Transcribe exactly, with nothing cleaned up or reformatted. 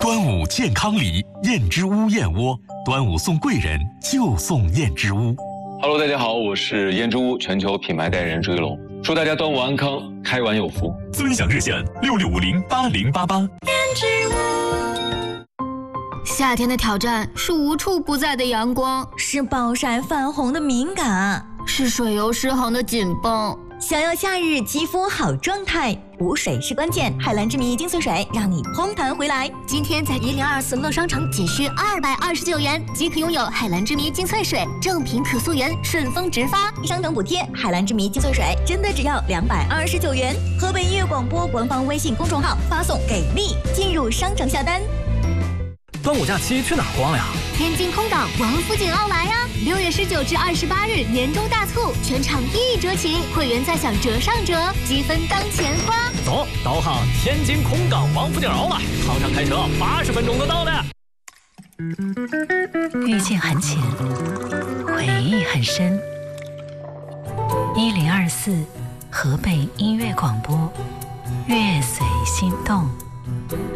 端午健康礼，燕之屋燕窝，端午送贵人就送燕之屋。 Hello， 大家好，我是燕之屋全球品牌代言人朱一龙，祝大家端午安康，开碗有福。 尊享热线六六五零八零八八。燕之屋。夏天的挑战是无处不在的阳光， 是暴晒泛红的敏感， 是水油失衡的紧绷。 想要夏日肌肤好状态，补水是关键。海蓝之谜精粹水让你嘭弹回来。 今天在一零二四乐商城仅需二百二十九元即可拥有海蓝之谜精粹水，正品可溯源，顺丰直发， 商城补贴。海蓝之谜精粹水真的只要两百二十九元。河北音乐广播官方微信公众号发送给力，进入商城下单。 端午假期去哪逛呀？ 天津空港王府井奥莱呀！六月十九至二十八日年终大促，全场一折起，会员再享折上折，积分当钱花。 走，导航天津空港王府井奥莱，航上开车八十分钟就到了。 遇见很浅，回忆很深。一零二四河北音乐广播，乐随心动。